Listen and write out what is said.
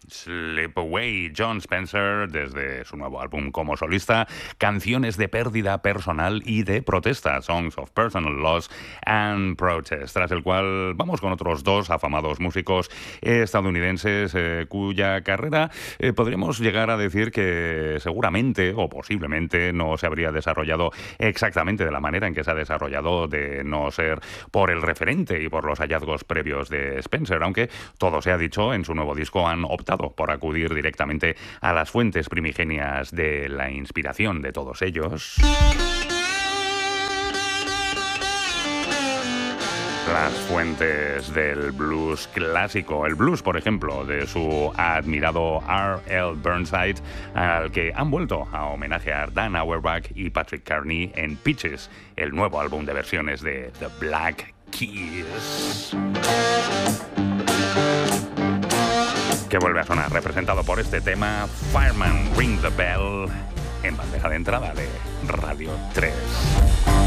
Slip Away, John Spencer, desde su nuevo álbum como solista, canciones de pérdida personal y de protesta, Songs of Personal Loss and Protest, tras el cual vamos con otros dos afamados músicos estadounidenses cuya carrera podríamos llegar a decir que seguramente o posiblemente no se habría desarrollado exactamente de la manera en que se ha desarrollado, de no ser por el referente y por los hallazgos previos de Spencer, aunque todo se ha dicho, en su nuevo disco han optado por acudir directamente a las fuentes primigenias de la inspiración de todos ellos. Las fuentes del blues clásico, el blues, por ejemplo, de su admirado R.L. Burnside, al que han vuelto a homenajear Dan Auerbach y Patrick Carney en Peaches, el nuevo álbum de versiones de The Black Keys, que vuelve a sonar representado por este tema, Fireman Ring the Bell, en bandeja de entrada de Radio 3.